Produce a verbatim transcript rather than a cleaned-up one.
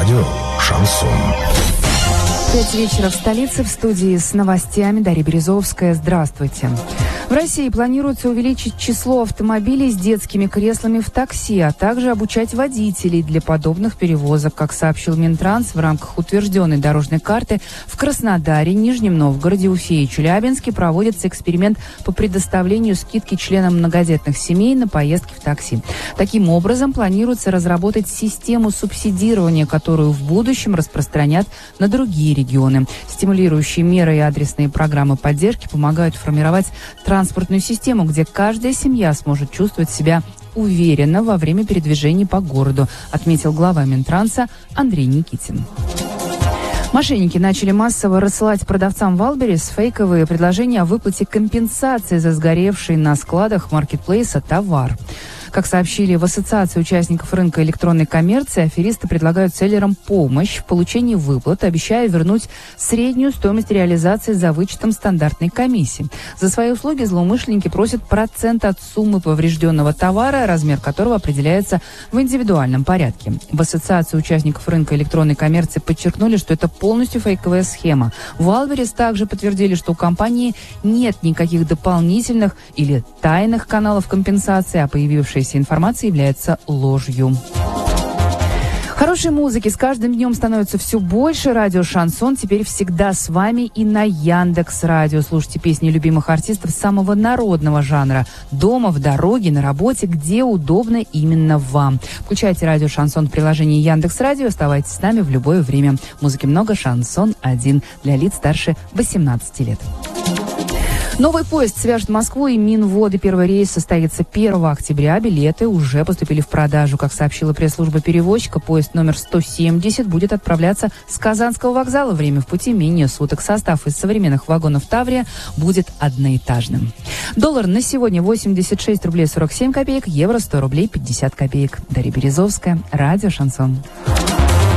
Радио «Шансон». Пять вечера в столице, в студии с новостями Дарья Березовская. Здравствуйте. В России планируется увеличить число автомобилей с детскими креслами в такси, а также обучать водителей для подобных перевозок. Как сообщил Минтранс, в рамках утвержденной дорожной карты в Краснодаре, Нижнем Новгороде, Уфе и Челябинске проводится эксперимент по предоставлению скидки членам многодетных семей на поездки в такси. Таким образом, планируется разработать систему субсидирования, которую в будущем распространят на другие регионы. Стимулирующие меры и адресные программы поддержки помогают формировать транспортную систему, где каждая семья сможет чувствовать себя уверенно во время передвижений по городу, отметил глава Минтранса Андрей Никитин. Мошенники начали массово рассылать продавцам Wildberries фейковые предложения о выплате компенсации за сгоревший на складах маркетплейса товар. Как сообщили в Ассоциации участников рынка электронной коммерции, аферисты предлагают селлерам помощь в получении выплат, обещая вернуть среднюю стоимость реализации за вычетом стандартной комиссии. За свои услуги злоумышленники просят процент от суммы поврежденного товара, размер которого определяется в индивидуальном порядке. В Ассоциации участников рынка электронной коммерции подчеркнули, что это полностью фейковая схема. В Wildberries также подтвердили, что у компании нет никаких дополнительных или тайных каналов компенсации, а появившаяся информация является ложью. Хорошей музыки с каждым днем становится все больше. Радио «Шансон» теперь всегда с вами и на Яндекс.Радио. Слушайте песни любимых артистов самого народного жанра. Дома, в дороге, на работе, где удобно именно вам. Включайте радио «Шансон» в приложении Яндекс.Радио. Оставайтесь с нами в любое время. Музыки много, «Шансон» один для лиц старше восемнадцати лет. Новый поезд свяжет Москву и Минводы. Первый рейс состоится первого октября. Билеты уже поступили в продажу. Как сообщила пресс-служба перевозчика, поезд номер сто семьдесят будет отправляться с Казанского вокзала. Время в пути менее суток. Состав из современных вагонов «Таврия» будет одноэтажным. Доллар на сегодня восемьдесят шесть рублей сорок семь копеек, евро сто рублей пятьдесят копеек. Дарья Березовская, радио «Шансон».